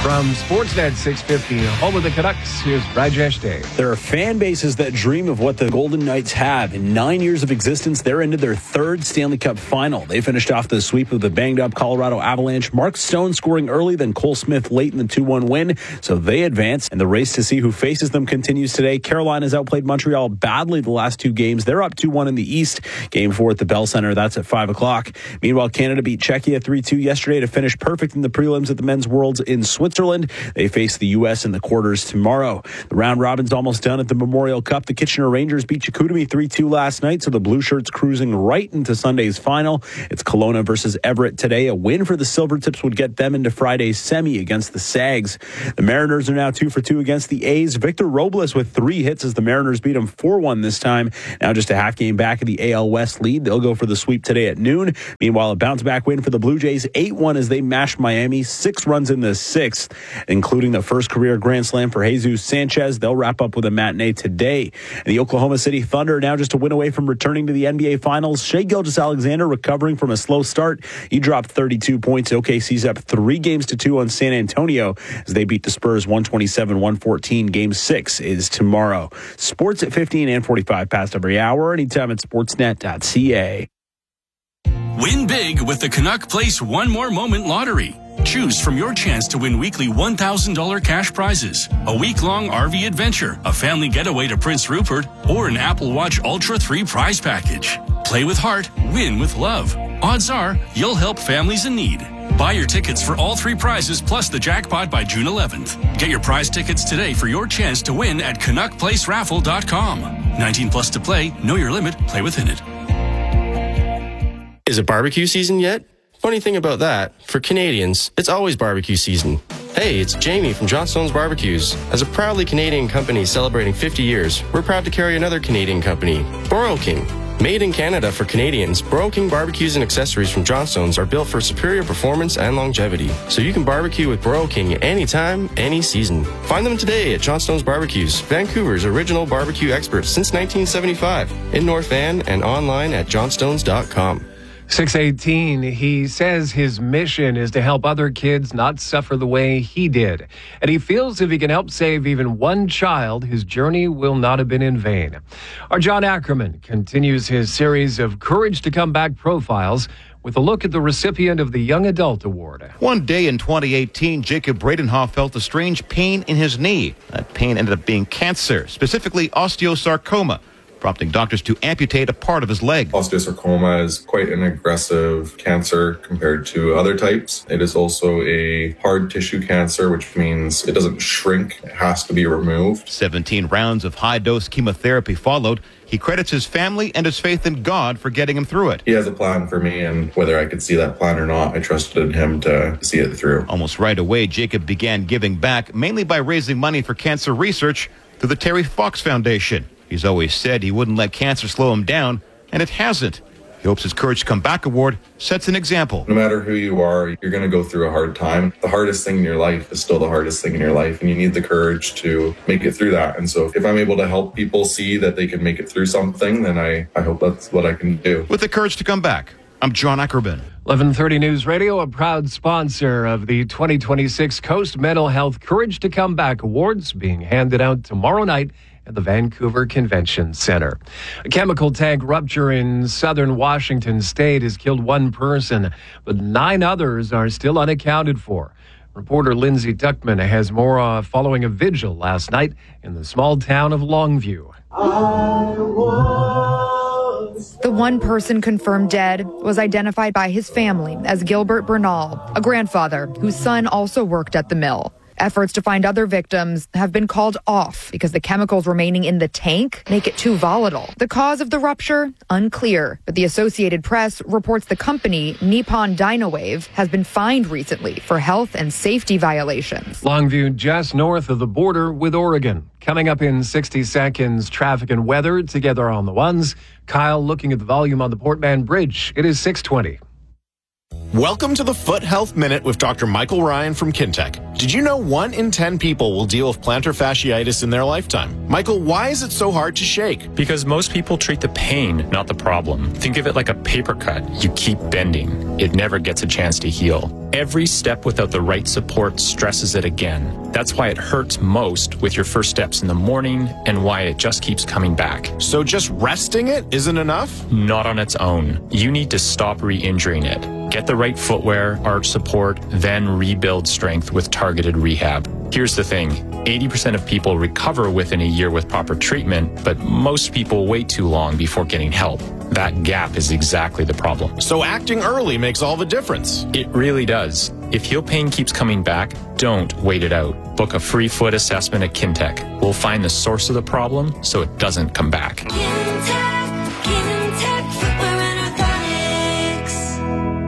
S20: From Sportsnet 650, home of the Canucks, here's Rajesh Dave.
S3: There are fan bases that dream of what the Golden Knights have. In 9 years of existence, they're into their third Stanley Cup final. They finished off the sweep of the banged-up Colorado Avalanche. Mark Stone scoring early, then Cole Smith late in the 2-1 win. So they advance, and the race to see who faces them continues today. Carolina's outplayed Montreal badly the last two games. They're up 2-1 in the East. Game 4 at the Bell Center. That's at 5 o'clock. Meanwhile, Canada beat Czechia 3-2 yesterday to finish perfect in the prelims at the Men's Worlds in Switzerland. They face the U.S. in the quarters tomorrow. The round robin's almost done at the Memorial Cup. The Kitchener Rangers beat Chicoutimi 3-2 last night, so the Blue Shirts cruising right into Sunday's final. It's Kelowna versus Everett today. A win for the Silvertips would get them into Friday's semi against the Sags. The Mariners are now 2-for-2 against the A's. Victor Robles with 3 hits as the Mariners beat him 4-1 this time. Now just a half game back of the AL West lead. They'll go for the sweep today at noon. Meanwhile, a bounce-back win for the Blue Jays, 8-1 as they mashed Miami, 6 runs in the 6th, including the first career grand slam for Jesus Sanchez. They'll wrap up with a matinee today. And the Oklahoma City Thunder now just a win away from returning to the NBA Finals. Shai Gilgeous-Alexander recovering from a slow start. He dropped 32 points. OKC's up 3-2 on San Antonio as they beat the Spurs 127-114. Game 6 is tomorrow. Sports at 15 and 45 past every hour. Anytime at sportsnet.ca.
S14: Win big with the Canuck Place One More Moment Lottery. Choose from your chance to win weekly $1,000 cash prizes, a week-long RV adventure, a family getaway to Prince Rupert, or an Apple Watch Ultra 3 prize package. Play with heart, win with love. Odds are you'll help families in need. Buy your tickets for all 3 prizes plus the jackpot by June 11th. Get your prize tickets today for your chance to win at CanuckPlaceRaffle.com. 19 plus to play. Know your limit. Play within it.
S4: Is it barbecue season yet? Funny thing about that, for Canadians, it's always barbecue season. Hey, it's Jamie from Johnstone's Barbecues. As a proudly Canadian company celebrating 50 years, we're proud to carry another Canadian company, Boro King. Made in Canada for Canadians, Boro King barbecues and accessories from Johnstone's are built for superior performance and longevity. So you can barbecue with Boro King anytime, any season. Find them today at Johnstone's Barbecues, Vancouver's original barbecue expert since 1975, in North Van and online at johnstones.com.
S20: 618, he says his mission is to help other kids not suffer the way he did. And he feels if he can help save even one child, his journey will not have been in vain. Our John Ackerman continues his series of Courage to Come Back profiles with a look at the recipient of the Young Adult Award.
S6: One day in 2018, Jacob Bradenhoff felt a strange pain in his knee. That pain ended up being cancer, specifically osteosarcoma, prompting doctors to amputate a part of his leg.
S7: Osteosarcoma is quite an aggressive cancer compared to other types. It is also a hard tissue cancer, which means it doesn't shrink. It has to be removed.
S6: 17 rounds of high-dose chemotherapy followed. He credits his family and his faith in God for getting him through it.
S7: He has a plan for me, and whether I could see that plan or not, I trusted him to see it through.
S6: Almost right away, Jacob began giving back, mainly by raising money for cancer research through the Terry Fox Foundation. He's always said he wouldn't let cancer slow him down, and it hasn't. He hopes his Courage to Come Back award sets an example.
S7: No matter who you are, you're going to go through a hard time. The hardest thing in your life is still the hardest thing in your life, and you need the courage to make it through that. And so if I'm able to help people see that they can make it through something, then I hope that's what I can do.
S6: With the Courage to Come Back, I'm John Ackerman.
S20: 1130 News Radio, a proud sponsor of the 2026 Coast Mental Health Courage to Come Back Awards, being handed out tomorrow night at the Vancouver Convention Center. A chemical tank rupture in southern Washington state has killed 1 person, but 9 others are still unaccounted for. Reporter Lindsay Tuckman has more following a vigil last night in the small town of Longview.
S8: The 1 person confirmed dead was identified by his family as Gilbert Bernal, a grandfather whose son also worked at the mill. Efforts to find other victims have been called off because the chemicals remaining in the tank make it too volatile. The cause of the rupture? Unclear, but the Associated Press reports the company, Nippon Dynawave, has been fined recently for health and safety violations.
S20: Longview just north of the border with Oregon. Coming up in 60 seconds, traffic and weather together on the ones. Kyle looking at the volume on the Port Mann Bridge. It is 6:20.
S17: Welcome to the Foot Health Minute with Dr. Michael Ryan from Kintec. Did you know 1 in 10 people will deal with plantar fasciitis in their lifetime? Michael, why is it so hard to shake?
S18: Because most people treat the pain, not the problem. Think of it like a paper cut. You keep bending. It never gets a chance to heal. Every step without the right support stresses it again. That's why it hurts most with your first steps in the morning and why it just keeps coming back.
S17: So just resting it isn't enough?
S18: Not on its own. You need to stop re-injuring it. Get the right footwear, arch support, then rebuild strength with targeted rehab. Here's the thing, 80% of people recover within a year with proper treatment, but most people wait too long before getting help. That gap is exactly the problem.
S17: So acting early makes all the difference.
S18: It really does. If heel pain keeps coming back, don't wait it out. Book a free foot assessment at Kintec. We'll find the source of the problem so it doesn't come back.
S19: Kintec Footwear and Orthotics.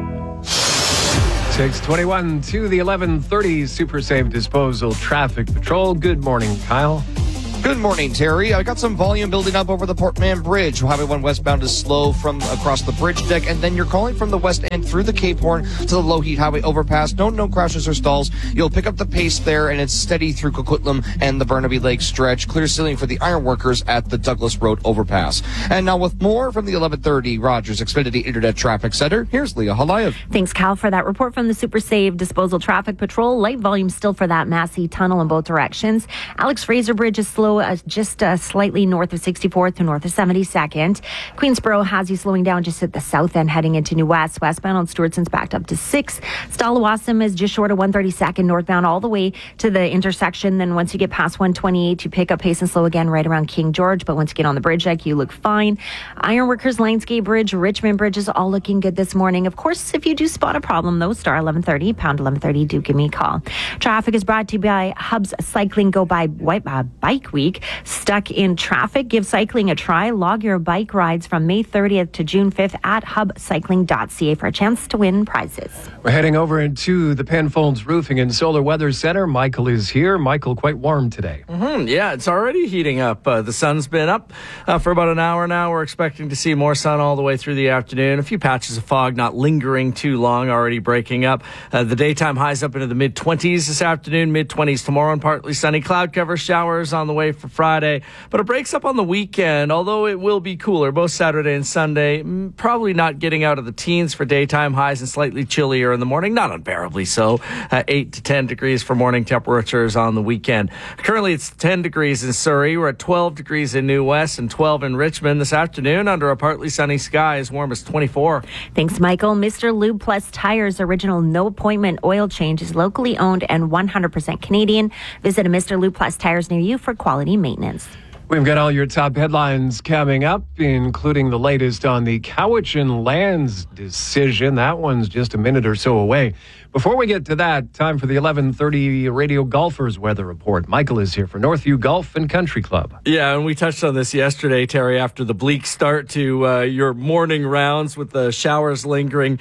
S20: 6:21 to the 11:30 Super Safe Disposal Traffic Patrol. Good morning, Kyle.
S10: Good morning, Terry. I got some volume building up over the Port Mann Bridge. Highway 1 westbound is slow from across the bridge deck, and then you're calling from the west end through the Cape Horn to the Lougheed Highway overpass. No crashes or stalls. You'll pick up the pace there, and it's steady through Coquitlam and the Burnaby Lake stretch. Clear ceiling for the ironworkers at the Douglas Road overpass. And now with more from the 1130 Rogers Xfinity Internet Traffic Center, here's Leah Halayev.
S9: Thanks, Cal, for that report from the Super Save Disposal Traffic Patrol. Light volume still for that Massey Tunnel in both directions. Alex Fraser Bridge is slow just slightly north of 64th to north of 72nd. Queensboro has you slowing down just at the south end heading into New West. Westbound on Stewartson's backed up to 6. Stallawasam is just short of 132nd northbound all the way to the intersection. Then once you get past 128, you pick up pace and slow again right around King George. But once you get on the bridge deck, you look fine. Ironworkers, Lionsgate Bridge, Richmond Bridge is all looking good this morning. Of course, if you do spot a problem, though, star 1130, pound 1130, do give me a call. Traffic is brought to you by Hub's Cycling Go By Bike Week. Stuck in traffic? Give cycling a try. Log your bike rides from May 30th to June 5th at hubcycling.ca for a chance to win prizes.
S20: We're heading over into the Penfolds Roofing and Solar Weather Center. Michael is here. Michael, quite warm today.
S11: Yeah, it's already heating up. The sun's been up for about an hour now. We're expecting to see more sun all the way through the afternoon. A few patches of fog not lingering too long, already breaking up. The daytime highs up into the mid-20s this afternoon, mid-20s tomorrow, and partly sunny cloud cover showers on the way for Friday. But it breaks up on the weekend, although it will be cooler both Saturday and Sunday. Probably not getting out of the teens for daytime highs and slightly chillier in the morning, not unbearably so. 8 to 10 degrees for morning temperatures on the weekend. Currently, it's 10 degrees in Surrey. We're at 12 degrees in New West and 12 in Richmond. This afternoon, under a partly sunny sky, as warm as 24.
S9: Thanks, Michael. Mr. Lube Plus Tires original no-appointment oil change is locally owned and 100% Canadian. Visit a Mr. Lube Plus Tires near you for quality maintenance.
S20: We've got all your top headlines coming up, including the latest on the Cowichan Lands decision. That one's just a minute or so away. Before we get to that, time for the 1130 Radio Golfers Weather Report. Michael is here for Northview Golf and Country Club.
S11: Yeah, and we touched on this yesterday, Terry, after the bleak start to your morning rounds with the showers lingering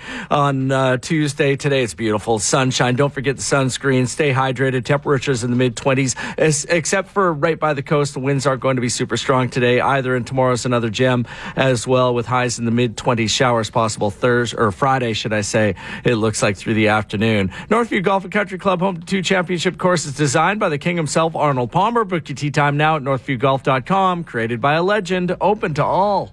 S11: on Tuesday. Today it's beautiful. Sunshine. Don't forget the sunscreen. Stay hydrated. Temperatures in the mid-20s, except for right by the coast. The winds aren't going to be super strong today either, and tomorrow's another gem as well with highs in the mid-20s. Showers possible Thursday or Friday, should I say. It looks like through the afternoon. Northview Golf and Country Club, home to 2 championship courses designed by the king himself, Arnold Palmer. Book your tee time now at northviewgolf.com. Created by a legend, open to all.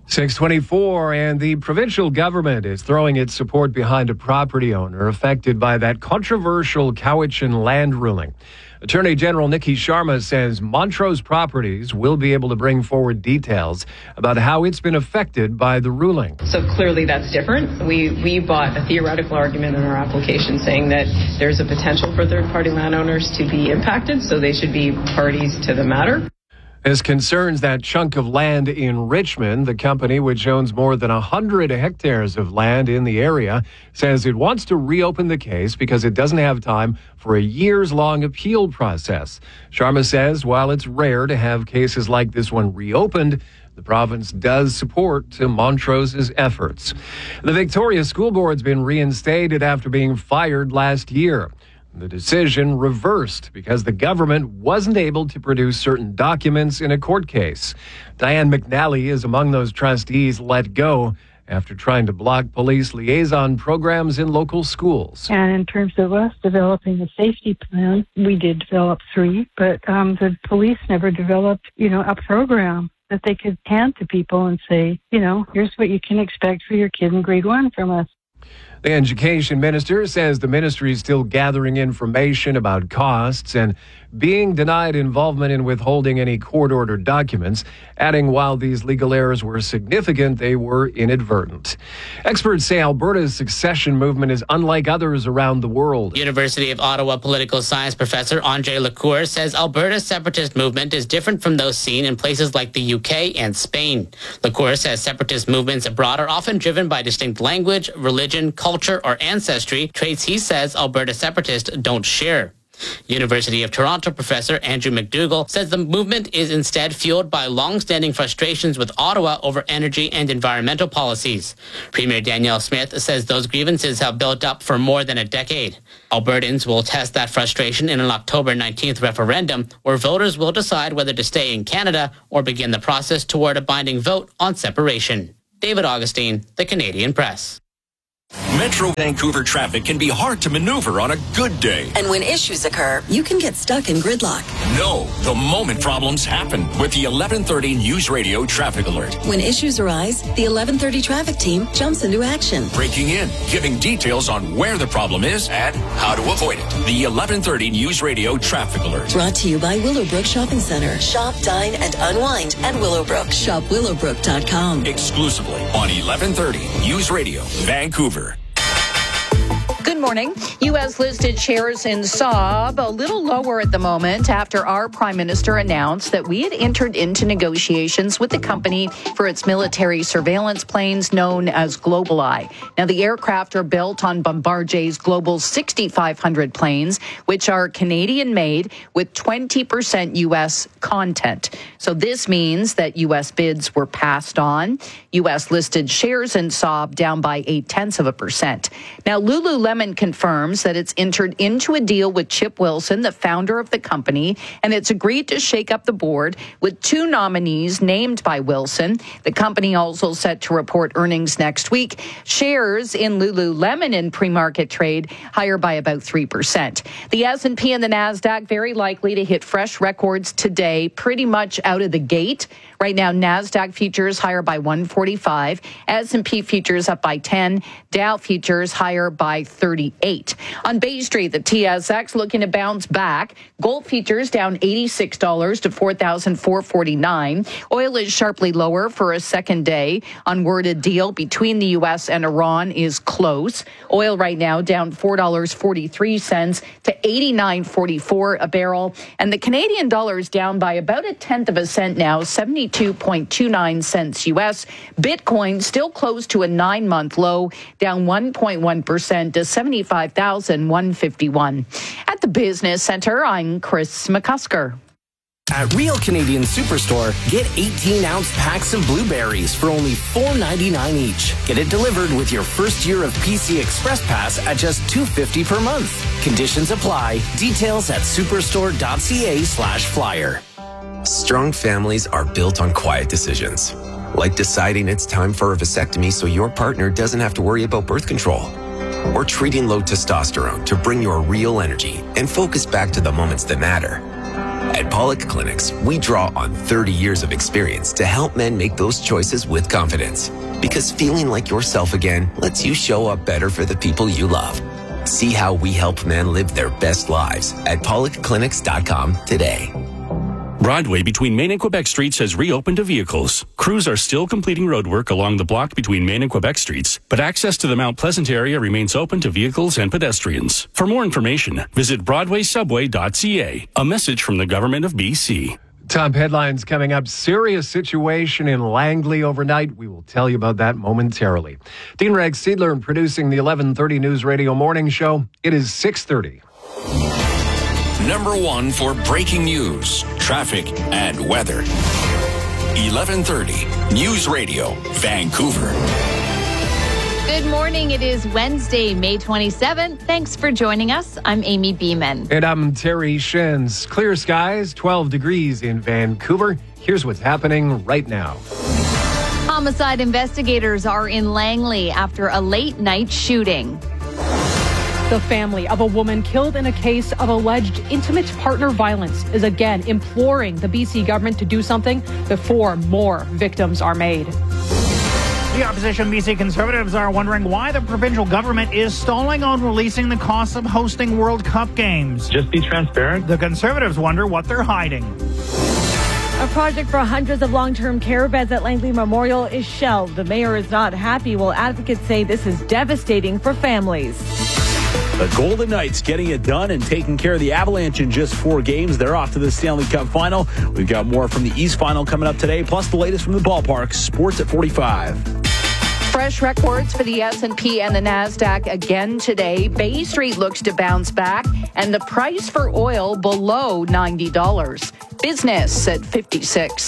S20: 624, and the provincial government is throwing its support behind a property owner affected by that controversial Cowichan land ruling. Attorney General Nikki Sharma says Montrose Properties will be able to bring forward details about how it's been affected by the ruling.
S18: So clearly that's different. We bought a theoretical argument in our application saying that there's a potential for third-party landowners to be impacted, so they should be parties to the matter.
S20: As concerns that chunk of land in Richmond, the company, which owns more than 100 hectares of land in the area, says it wants to reopen the case because it doesn't have time for a years-long appeal process. Sharma says while it's rare to have cases like this one reopened, the province does support Montrose's efforts. The Victoria School Board's been reinstated after being fired last year. The decision reversed because the government wasn't able to produce certain documents in a court case. Diane McNally is among those trustees let go after trying to block police liaison programs in local schools.
S21: And in terms of us developing a safety plan, we did develop 3, but the police never developed, a program that they could hand to people and say, here's what you can expect for your kid in grade 1 from us.
S20: The education minister says the ministry is still gathering information about costs and being denied involvement in withholding any court-ordered documents, adding while these legal errors were significant, they were inadvertent. Experts say Alberta's succession movement is unlike others around the world.
S22: University of Ottawa political science professor Andre Lacour says Alberta's separatist movement is different from those seen in places like the UK and Spain. Lacour says separatist movements abroad are often driven by distinct language, religion, culture, or ancestry, traits he says Alberta separatists don't share. University of Toronto professor Andrew McDougall says the movement is instead fueled by long-standing frustrations with Ottawa over energy and environmental policies. Premier Danielle Smith says those grievances have built up for more than a decade. Albertans will test that frustration in an October 19th referendum where voters will decide whether to stay in Canada or begin the process toward a binding vote on separation. David Augustine, The Canadian Press.
S23: Metro Vancouver traffic can be hard to maneuver on a good day.
S24: And when issues occur, you can get stuck in gridlock.
S23: No, the moment problems happen with the 1130 News Radio Traffic Alert.
S24: When issues arise, the 1130 traffic team jumps into action.
S23: Breaking in, giving details on where the problem is and how to avoid it. The 1130 News Radio Traffic Alert.
S24: Brought to you by Willowbrook Shopping Center. Shop, dine, and unwind at Willowbrook. Shop willowbrook.com.
S23: Exclusively on 1130 News Radio Vancouver.
S25: Good morning. U.S. listed shares in Saab a little lower at the moment after our prime minister announced that we had entered into negotiations with the company for its military surveillance planes known as GlobalEye. Now, the aircraft are built on Bombardier's Global 6500 planes, which are Canadian-made with 20% U.S. content. So this means that U.S. bids were passed on. U.S. listed shares in Saab down by 0.8%. Now, Lululemon confirms that it's entered into a deal with Chip Wilson, the founder of the company, and it's agreed to shake up the board with 2 nominees named by Wilson. The company also set to report earnings next week. Shares in Lululemon in pre-market trade higher by about 3%. The S&P and the NASDAQ very likely to hit fresh records today, pretty much out of the gate. Right now, NASDAQ futures higher by 145, S&P futures up by 10, Dow futures higher by 38. On Bay Street, the TSX looking to bounce back. Gold futures down $86 to $4,449. Oil is sharply lower for a second day. Unworded deal between the U.S. and Iran is close. Oil right now down $4.43 to $89.44 a barrel. And the Canadian dollar is down by about 1/10 cent now, 72.29 cents U.S. Bitcoin still close to a 9-month low, down 1.1% to 75,151. At the Business Center, I'm Chris McCusker.
S26: At Real Canadian Superstore, get 18-ounce packs of blueberries for only $4.99 each. Get it delivered with your first year of PC Express Pass at just $2.50 per month. Conditions apply. Details at superstore.ca/flyer.
S27: Strong families are built on quiet decisions, like deciding it's time for a vasectomy so your partner doesn't have to worry about birth control, or treating low testosterone to bring your real energy and focus back to the moments that matter. At Pollock Clinics, we draw on 30 years of experience to help men make those choices with confidence, because feeling like yourself again lets you show up better for the people you love. See how we help men live their best lives at PollockClinics.com today.
S14: Broadway between Main and Quebec Streets has reopened to vehicles. Crews are still completing roadwork along the block between Main and Quebec Streets, but access to the Mount Pleasant area remains open to vehicles and pedestrians. For more information, visit BroadwaySubway.ca. A message from the Government of BC.
S20: Top headlines coming up. Serious situation in Langley overnight. We will tell you about that momentarily. Dean Rex Seidler producing the 1130 News Radio Morning Show. It is 6:30.
S23: Number 1 for breaking news, traffic, and weather. 1130 News Radio, Vancouver.
S5: Good morning. It is Wednesday, May 27th. Thanks for joining us. I'm Amy Beeman.
S20: And I'm Terry Shins. Clear skies, 12 degrees in Vancouver. Here's what's happening right now.
S5: Homicide investigators are in Langley after a late-night shooting.
S1: The family of a woman killed in a case of alleged intimate partner violence is again imploring the BC government to do something before more victims are made.
S2: The opposition BC Conservatives are wondering why the provincial government is stalling on releasing the costs of hosting World Cup games.
S3: Just be transparent.
S2: The Conservatives wonder what they're hiding.
S9: A project for hundreds of long-term care beds at Langley Memorial is shelved. The mayor is not happy, while advocates say this is devastating for families.
S12: The Golden Knights getting it done and taking care of the Avalanche in just 4 games. They're off to the Stanley Cup final. We've got more from the East Final coming up today, plus the latest from the ballpark. Sports at 45.
S25: Fresh records for the S&P and the NASDAQ again today. Bay Street looks to bounce back, and the price for oil below $90. Business at 56.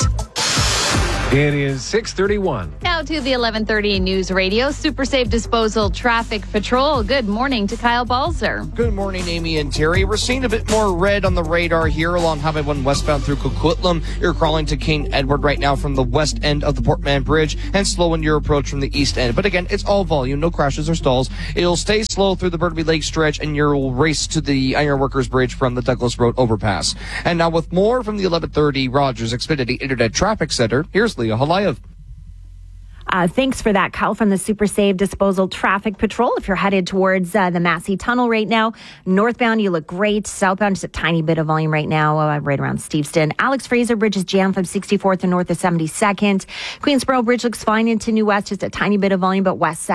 S20: It is 6:31.
S5: Now to the 11:30 News Radio Super Safe Disposal Traffic Patrol. Good morning to Kyle Balzer.
S10: Good morning, Amy and Terry. We're seeing a bit more red on the radar here along Highway 1 westbound through Coquitlam. You're crawling to King Edward right now from the west end of the Portman Bridge and slow in your approach from the east end. But again, it's all volume, no crashes or stalls. It'll stay slow through the Burnaby Lake stretch, and you'll race to the Ironworkers Bridge from the Douglas Road overpass. And now with more from the 11:30 Rogers Xfinity Internet Traffic Center, here's Leah Halayev.
S9: Thanks for that, Kyle, from the Super Save Disposal Traffic Patrol. If you're headed towards the Massey Tunnel right now, northbound, you look great. Southbound, just a tiny bit of volume right now, right around Steveston. Alex Fraser Bridge is jammed from 64th and north of 72nd. Queensboro Bridge looks fine into New West, just a tiny bit of volume, but west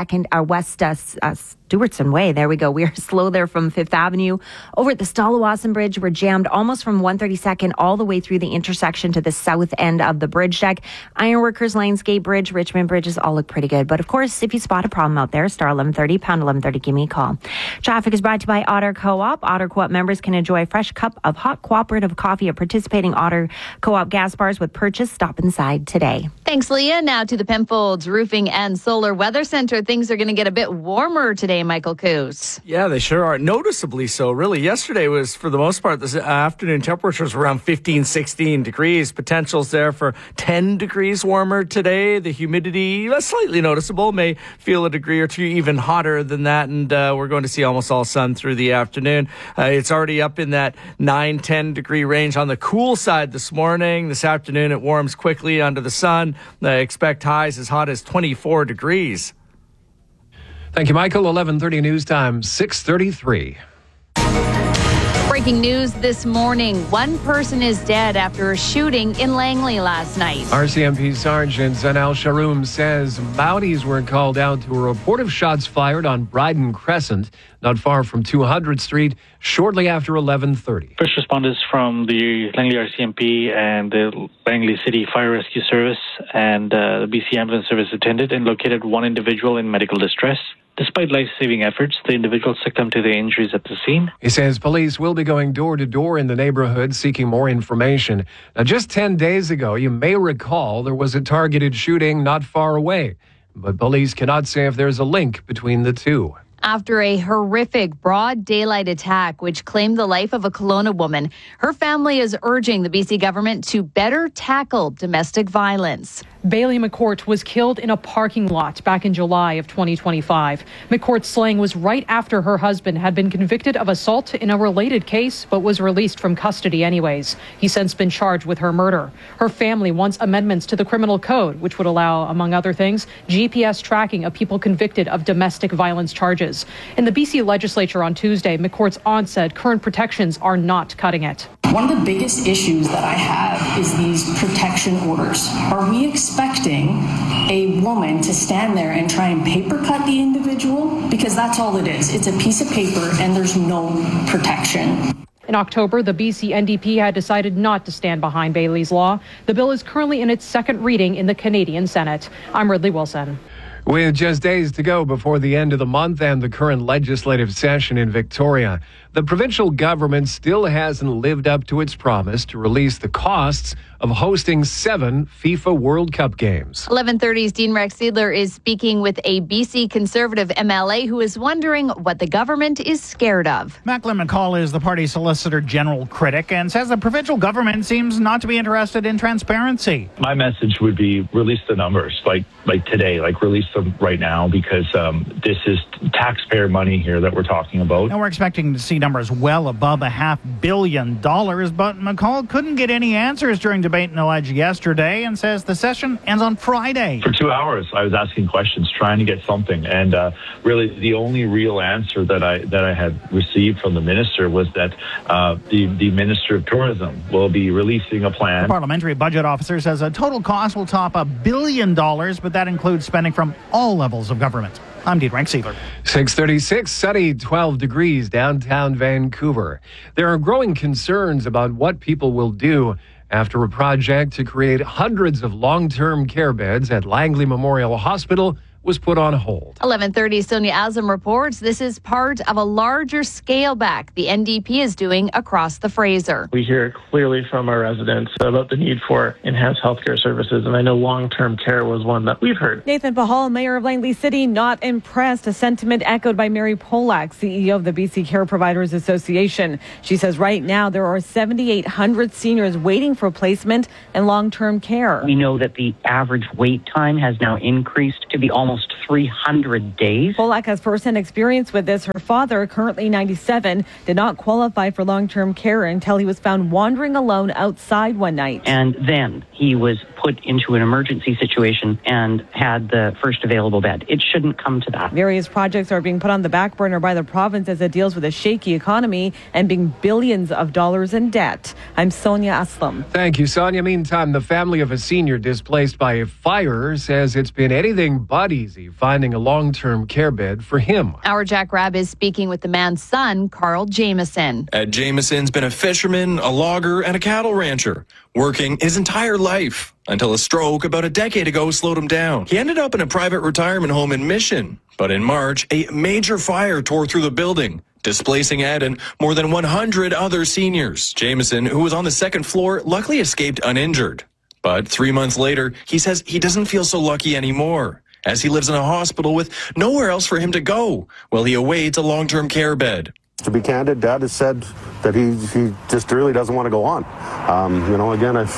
S9: Stewartson Way. There we go. We are slow there from 5th Avenue. Over at the Stalawasan Bridge, we're jammed almost from 132nd all the way through the intersection to the south end of the bridge deck. Ironworkers, Lionsgate Bridge, Richmond Bridges all look pretty good. But of course, if you spot a problem out there, star 1130, pound 1130, give me a call. Traffic is brought to you by Otter Co-op. Otter Co-op members can enjoy a fresh cup of hot cooperative coffee at participating Otter Co-op gas bars with purchase. Stop inside today.
S5: Thanks, Leah. Now to the Penfolds Roofing and Solar Weather Center. Things are going to get a bit warmer today, Michael Coos.
S11: Yeah, they sure are. Noticeably so, really. Yesterday was, for the most part, this afternoon temperatures around 15, 16 degrees. Potentials there for 10 degrees warmer today. The humidity, slightly noticeable, may feel a degree or two even hotter than that. And we're going to see almost all sun through the afternoon. It's already up in that 9, 10 degree range on the cool side this morning. This afternoon, it warms quickly under the sun. Expect highs as hot as 24 degrees.
S20: Thank you, Michael. 11:30 news time, 6:33.
S5: Breaking news this morning. One person is dead after a shooting in Langley last night.
S20: RCMP Sergeant Zanel Sharoum says Mounties were called out to a report of shots fired on Bryden Crescent, not far from 200th Street, shortly after 11:30.
S13: First responders from the Langley RCMP and the Langley City Fire Rescue Service and the BC Ambulance Service attended and located one individual in medical distress. Despite life-saving efforts, the individual succumbed to the injuries at the scene.
S20: He says police will be going door to door in the neighborhood seeking more information. Now, just 10 days ago, you may recall there was a targeted shooting not far away, but police cannot say if there's a link between the two.
S5: After a horrific broad daylight attack which claimed the life of a Kelowna woman, her family is urging the BC government to better tackle domestic violence.
S1: Bailey McCourt was killed in a parking lot back in July of 2025. McCourt's slaying was right after her husband had been convicted of assault in a related case, but was released from custody anyways. He's since been charged with her murder. Her family wants amendments to the criminal code, which would allow, among other things, GPS tracking of people convicted of domestic violence charges. In the BC legislature on Tuesday, McCourt's aunt said current protections are not cutting it.
S15: One of the biggest issues that I have is these protection orders. Are we expecting a woman to stand there and try and paper cut the individual? Because that's all it is. It's a piece of paper and there's no protection.
S1: In October, the BC NDP had decided not to stand behind Bailey's law. The bill is currently in its second reading in the Canadian Senate. I'm Ridley Wilson.
S20: With just days to go before the end of the month and the current legislative session in Victoria, The provincial government still hasn't lived up to its promise to release the costs of hosting 7 FIFA World Cup games.
S5: 11:30's Dean Rex Seidler is speaking with a BC Conservative MLA who is wondering what the government is scared of.
S2: Macklin McCall is the party's Solicitor General critic and says the provincial government seems not to be interested in transparency.
S3: My message would be release the numbers like today, release them right now, because this is taxpayer money here that we're talking about.
S2: And we're expecting to see numbers well above $500 million, but McCall couldn't get any answers during debate in the Ledge yesterday and says the session ends on Friday.
S3: For 2 hours, I was asking questions, trying to get something, and really the only real answer that I had received from the minister was that the Minister of Tourism will be releasing a plan.
S2: The parliamentary budget officer says a total cost will top $1 billion, but that includes spending from all levels of government. I'm Dean Rex Seidler.
S20: 6:36, sunny, 12 degrees downtown Vancouver. There are growing concerns about what people will do after a project to create hundreds of long-term care beds at Langley Memorial Hospital was put on hold.
S5: 11:30, Sonia Azam reports this is part of a larger scale back the NDP is doing across the Fraser.
S4: We hear clearly from our residents about the need for enhanced healthcare services, and I know long-term care was one that we've heard.
S6: Nathan Pahal, Mayor of Langley City, not impressed, a sentiment echoed by Mary Polak, CEO of the BC Care Providers Association. She says right now there are 7,800 seniors waiting for placement and long-term care.
S7: We know that the average wait time has now increased to be almost 300 days.
S6: Polak has first-hand experience with this. Her father, currently 97, did not qualify for long-term care until he was found wandering alone outside one night.
S7: And then he was put into an emergency situation and had the first available bed. It shouldn't come to that.
S6: Various projects are being put on the back burner by the province as it deals with a shaky economy and being billions of dollars in debt. I'm Sonia Aslam.
S20: Thank you, Sonia. Meantime, the family of a senior displaced by a fire says it's been anything but easy finding a long-term care bed for him.
S5: Our Jack Rabb is speaking with the man's son, Carl Jameson.
S8: Ed Jameson's been a fisherman, a logger, and a cattle rancher, working his entire life until a stroke about a decade ago slowed him down. He ended up in a private retirement home in Mission, but in March, a major fire tore through the building, displacing Ed and more than 100 other seniors. Jameson, who was on the second floor, luckily escaped uninjured. But 3 months later, he says he doesn't feel so lucky anymore, as he lives in a hospital with nowhere else for him to go while he awaits a long-term care bed.
S16: To be candid, Dad has said that he just really doesn't want to go on. Again, I've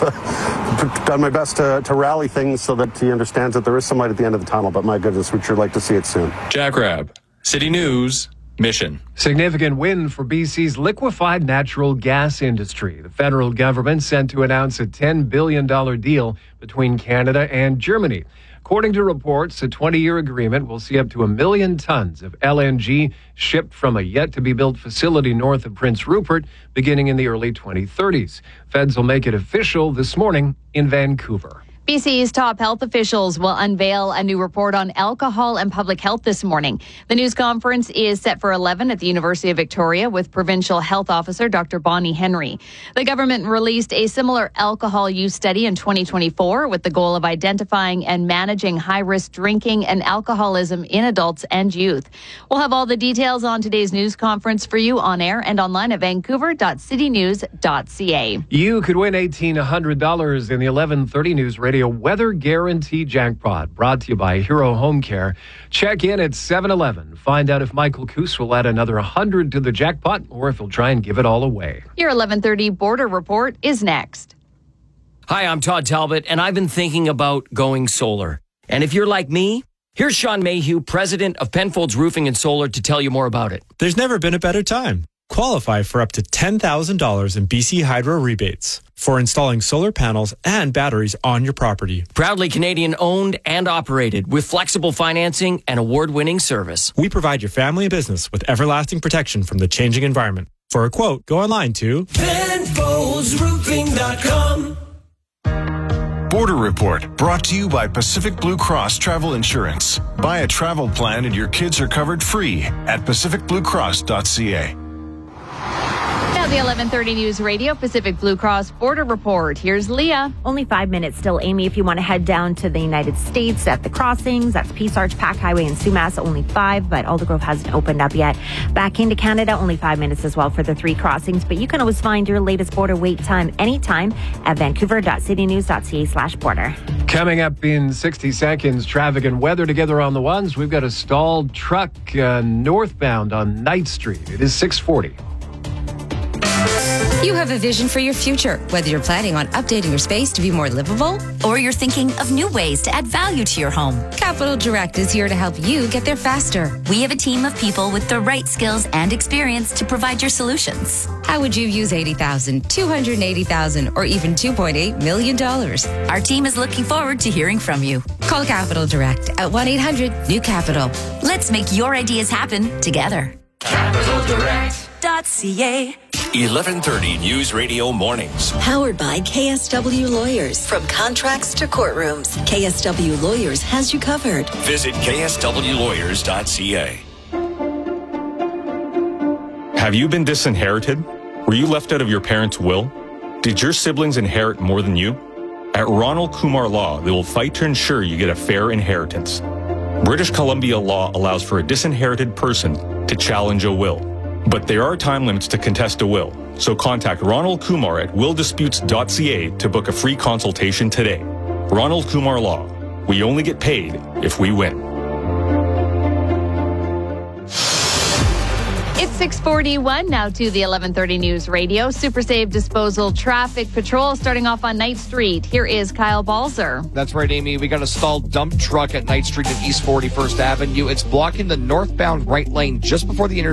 S16: done my best to rally things so that he understands that there is some light at the end of the tunnel, but my goodness, we'd sure like to see it soon.
S8: Jack Rabb, City News, Mission.
S20: Significant win for BC's liquefied natural gas industry. The federal government sent to announce a $10 billion deal between Canada and Germany. According to reports, a 20-year agreement will see up to 1 million tons of LNG shipped from a yet-to-be-built facility north of Prince Rupert beginning in the early 2030s. Feds will make it official this morning in Vancouver.
S5: BC's top health officials will unveil a new report on alcohol and public health this morning. The news conference is set for 11 at the University of Victoria with Provincial Health Officer Dr. Bonnie Henry. The government released a similar alcohol use study in 2024 with the goal of identifying and managing high-risk drinking and alcoholism in adults and youth. We'll have all the details on today's news conference for you on air and online at vancouver.citynews.ca.
S20: You could win $1,800 in the 11:30 News Radio Weather Guarantee Jackpot, brought to you by Hero Home Care. Check in at 7-Eleven. Find out if Michael Coos will add another 100 to the jackpot or if he'll try and give it all away.
S5: Your 11:30 Border Report is next.
S17: Hi, I'm Todd Talbot, and I've been thinking about going solar. And if you're like me, here's Sean Mayhew, president of Penfolds Roofing and Solar, to tell you more about it.
S28: There's never been a better time. Qualify for up to $10,000 in BC Hydro rebates for installing solar panels and batteries on your property.
S17: Proudly Canadian owned and operated with flexible financing and award-winning service.
S28: We provide your family and business with everlasting protection from the changing environment. For a quote, go online to
S19: PenfoldsRoofing.com.
S29: Border Report, brought to you by Pacific Blue Cross Travel Insurance. Buy a travel plan and your kids are covered free at pacificbluecross.ca.
S5: Now the 11:30 News Radio Pacific Blue Cross Border Report. Here's Leah.
S9: Only 5 minutes still, Amy, if you want to head down to the United States at the crossings. That's Peace Arch, Pack Highway, and Sumas, only 5, but Aldergrove hasn't opened up yet. Back into Canada, only 5 minutes as well for the 3 crossings, but you can always find your latest border wait time anytime at vancouver.citynews.ca/border.
S20: Coming up in 60 seconds, traffic and weather together on the ones. We've got a stalled truck northbound on Knight Street. It is 6:40.
S12: You have a vision for your future, whether you're planning on updating your space to be more livable or you're thinking of new ways to add value to your home. Capital Direct is here to help you get there faster.
S14: We have a team of people with the right skills and experience to provide your solutions.
S12: How would you use $80,000, $280,000, or even $2.8 million?
S14: Our team is looking forward to hearing from you.
S12: Call Capital Direct at 1-800-NEW-CAPITAL.
S14: Let's make your ideas happen together.
S19: CapitalDirect.ca.
S18: 11:30 News Radio Mornings.
S19: Powered by KSW Lawyers. From contracts to courtrooms, KSW Lawyers has you covered.
S18: Visit kswlawyers.ca.
S21: Have you been disinherited? Were you left out of your parents' will? Did your siblings inherit more than you? At Ronald Kumar Law, they will fight to ensure you get a fair inheritance. British Columbia law allows for a disinherited person to challenge a will. But there are time limits to contest a will, so contact Ronald Kumar at willdisputes.ca to book a free consultation today. Ronald Kumar Law. We only get paid if we win.
S5: It's 6:41 now to the 11:30 News Radio. Super Save Disposal Traffic Patrol starting off on Knight Street. Here is Kyle Balzer.
S10: That's right, Amy. We got a stalled dump truck at Knight Street and East 41st Avenue. It's blocking the northbound right lane just before the intersection.